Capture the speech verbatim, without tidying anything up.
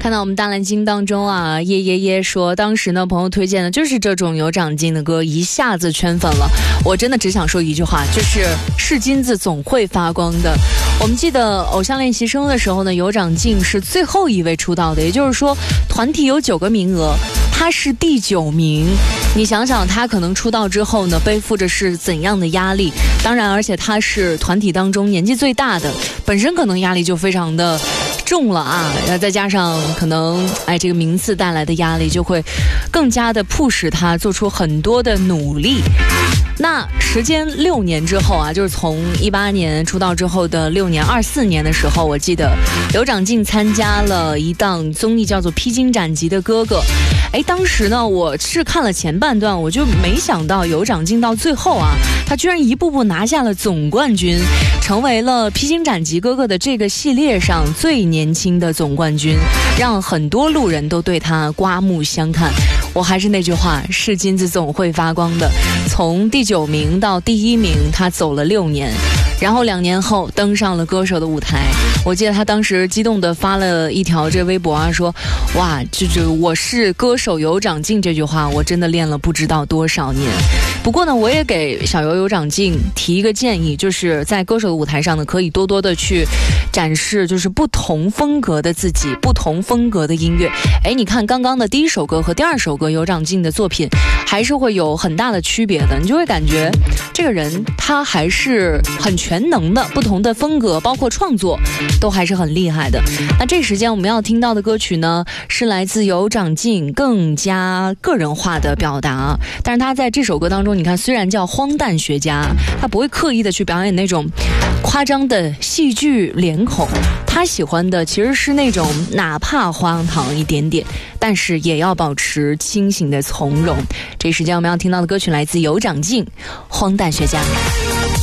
看到我们大蓝鲸当中啊，耶耶耶说当时呢朋友推荐的就是这种有长进的歌，一下子圈粉了。我真的只想说一句话，就是是金子总会发光的。我们记得偶像练习生的时候呢，有长进是最后一位出道的，也就是说团体有九个名额，他是第九名。你想想他可能出道之后呢背负着是怎样的压力，当然而且他是团体当中年纪最大的，本身可能压力就非常的重了啊，再加上可能哎这个名次带来的压力，就会更加的迫使他做出很多的努力。那时间六年之后啊，就是从一八年出道之后的六年，二四年的时候，我记得有长进参加了一档综艺叫做《披荆斩棘的哥哥》。哎，当时呢我是看了前半段，我就没想到有长进到最后啊，他居然一步步拿下了总冠军，成为了《披荆斩棘哥哥》的这个系列上最年轻的总冠军，让很多路人都对他刮目相看。我还是那句话，是金子总会发光的。从第九名到第一名，他走了六年，然后两年后登上了歌手的舞台。我记得他当时激动地发了一条这微博啊，说哇，这就我是歌手有长进这句话，我真的练了不知道多少年。不过呢，我也给小游有长进提一个建议，就是在歌手的舞台上呢，可以多多的去展示就是不同风格的自己，不同风格的音乐。哎，你看刚刚的第一首歌和第二首歌有长进的作品还是会有很大的区别的，你就会感觉这个人他还是很全能的，不同的风格包括创作都还是很厉害的。那这时间我们要听到的歌曲呢，是来自有长进更加个人化的表达，但是他在这首歌当中，你看虽然叫荒诞学家，他不会刻意的去表演那种夸张的戏剧脸孔，他喜欢的其实是那种哪怕荒唐一点点，但是也要保持清醒的从容。这时间我们要听到的歌曲来自有长进，荒诞学家。